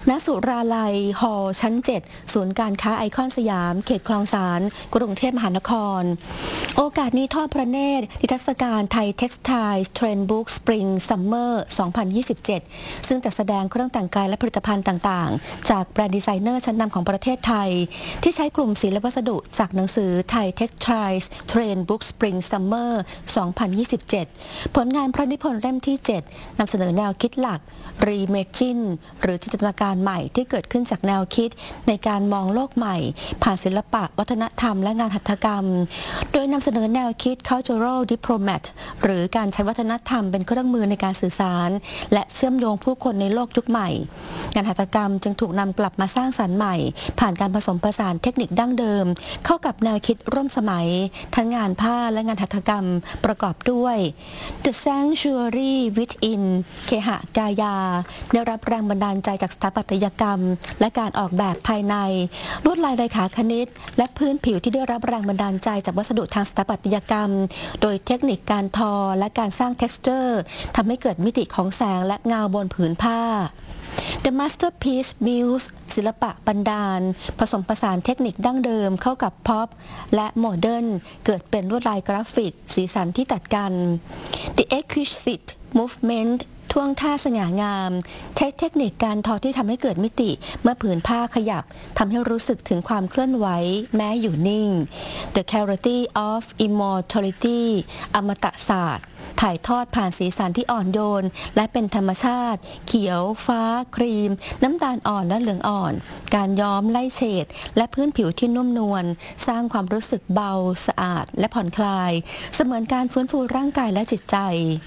ณสุราลัยฮอลล์ชั้น 7 ศูนย์การค้าไอคอนสยามเขตคลองสานกรุงเทพมหานครโอกาสนี้ทอดพระเนตรนิทรรศการไทยเท็กซ์ไทล์เทรนด์บุ๊กสปริงซัมเมอร์ 2027 ซึ่งจัดแสดงเครื่องแต่งกายและผลิตภัณฑ์ต่างๆจากแบรนด์ดีไซเนอร์ชั้นนำของประเทศไทยที่ใช้กลุ่มศิลปวัสดุจากหนังสือไทยเท็กซ์ไทล์เทรนด์บุ๊กสปริงซัมเมอร์ 2027 ผลงานพระนิพนธ์เล่มที่ 7 นำเสนอแนวคิดหลัก Reimagine หรือจินตนาการใหม่ที่เกิดขึ้นจากแนวคิดในการมองโลกใหม่ผ่านศิลปะวัฒนธรรมและงานหัตถกรรมโดยนำเสนอแนวคิด Cultural Diplomat หรือการใช้วัฒนธรรมเป็นเครื่องมือในการสื่อสารและเชื่อมโยงผู้คนในโลกยุคใหม่งานหัตถกรรมจึงถูกนำกลับมาสร้างสรรค์ใหม่ผ่านการผสมผสานเทคนิคดั้งเดิมเข้ากับแนวคิดร่วมสมัยทั้งงานผ้าและงานหัตถกรรมประกอบด้วย The Sanctuary Within เคหะกายาได้รับแรงบันดาลใจจากสถาปัตยกรรมและการออกแบบภายในลวดลายเรขาคณิตและพื้นผิวที่ได้รับแรงบันดาลใจจากวัสดุทางสถาปัตยกรรมโดยเทคนิคการทอและการสร้าง texture ทำให้เกิดมิติของแสงและเงาบนผืนผ้า The Masterpiece Muse ศิลปะบันดาลผสมผสานเทคนิคดั้งเดิมเข้ากับพ็อปและโมเดิร์นเกิดเป็นลวดลายกราฟิกสีสันที่ตัดกัน The Exquisite Movement ท่วงท่าสง่างามใช้เทคนิคการทอที่ทำให้เกิดมิติเมื่อผืนผ้าขยับทำให้รู้สึกถึงความเคลื่อนไหวแม้อยู่นิ่ง The Clarity of Immortality อมตะศาสตร์ถ่ายทอดผ่านสีสันที่อ่อนโยนและเป็นธรรมชาติเขียวฟ้าครีมน้ำตาลอ่อนและเหลืองอ่อนการย้อมไล่เฉดและพื้นผิวที่นุ่มนวลสร้างความรู้สึกเบาสะอาดและผ่อนคลายเสมือนการฟื้นฟูร่างกายและจิตใจ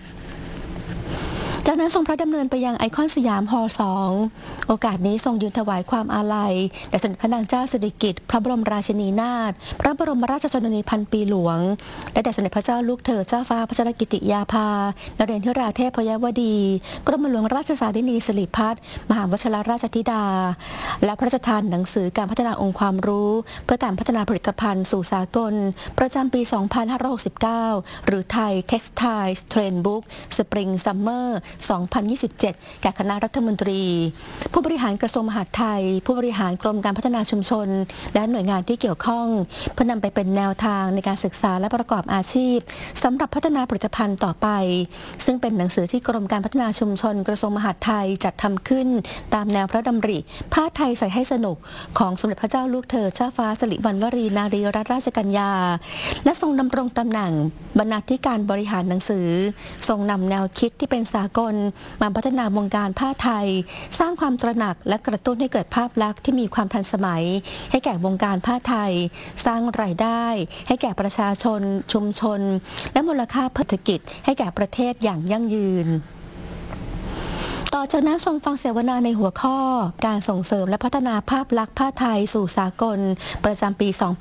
จากนั้นทรงพระดำเนินไปยังไอคอนสยามฮอลล์ 2 โอกาสนี้ทรงยืนถวายความอาลัยแด่สมเด็จพระนางเจ้าสิริกิติ์พระบรมราชินีนาถพระบรมราชชนนีพันปีหลวงและแด่สมเด็จพระเจ้าลูกเธอเจ้าฟ้าพัชรกิติยาภานเรนทิราเทพยวดีกรมหลวงราชสารินีสิริพัฒน์มหาวชิรราชธิดาและพระราชทานหนังสือการพัฒนาองค์ความรู้เพื่อการพัฒนาผลิตภัณฑ์สู่สากลประจำปี 2569 หรือไทย Textiles Trend Book Spring Summer 2027 แก่คณะรัฐมนตรีผู้บริหารกระทรวงมหาดไทยผู้บริหารกรมการพัฒนาชุมชนและหน่วยงานที่เกี่ยวข้องเพื่อนำไปเป็นแนวทางในการศึกษาและประกอบอาชีพสำหรับพัฒนาผลิตภัณฑ์ต่อไปซึ่งเป็นหนังสือที่กรมการพัฒนาชุมชนกระทรวงมหาดไทยจัดทำขึ้นตามแนวพระดำริผ้าไทยใส่ให้สนุกของสมเด็จพระเจ้าลูกเธอเจ้าฟ้าสิริวัณวรีนารีรัตนราชกัญญาและทรงดำรงตำแหน่งบรรณาธิการบริหารหนังสือทรงนำแนวคิดที่เป็นสากลมาพัฒนาวงการผ้าไทยสร้างความตระหนักและกระตุ้นให้เกิดภาพลักษณ์ที่มีความทันสมัยให้แก่วงการผ้าไทยสร้างรายได้ให้แก่ประชาชนชุมชนและมูลค่าเศรษฐกิจให้แก่ประเทศอย่างยั่งยืนต่อจากนั้นทรงฟังเสวนาในหัวข้อการส่งเสริมและพัฒนาภาพลักษณ์ผ้าไทยสู่สากลประจำปี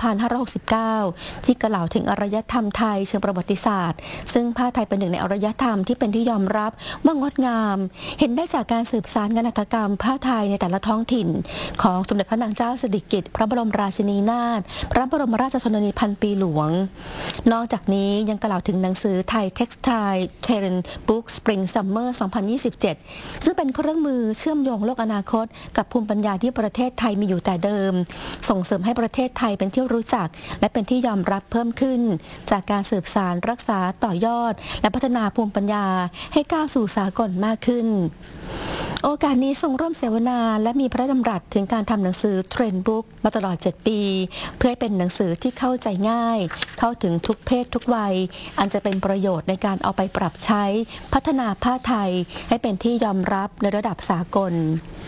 2569 ที่กล่าวถึงอารยธรรมไทยเชิงประวัติศาสตร์ซึ่งผ้าไทยเป็นหนึ่งในอารยธรรมที่เป็นที่ยอมรับว่างดงามเห็นได้จากการสืบสานงานหัตถกรรมผ้าไทยในแต่ละท้องถิ่นของสมเด็จพระนางเจ้าสิริกิติ์พระบรมราชินีนาถพระบรมราชชนนีพันปีหลวงนอกจากนี้ยังกล่าวถึงหนังสือไทย Textile Trend Book Spring Summer 2027ซึ่งเป็นเครื่องมือเชื่อมโยงโลกอนาคตกับภูมิปัญญาที่ประเทศไทยมีอยู่แต่เดิมส่งเสริมให้ประเทศไทยเป็นที่รู้จักและเป็นที่ยอมรับเพิ่มขึ้นจากการสืบสานรักษาต่อยอดและพัฒนาภูมิปัญญาให้ก้าวสู่สากลมากขึ้นโอกาสนี้ทรงร่วมเสวนาและมีพระดำรัสถึงการทำหนังสือเทรนด์บุ๊กมาตลอด 7 ปีเพื่อให้เป็นหนังสือที่เข้าใจง่ายเข้าถึงทุกเพศทุกวัยอันจะเป็นประโยชน์ในการเอาไปปรับใช้พัฒนาผ้าไทยให้เป็นที่ยอมรับในระดับสากล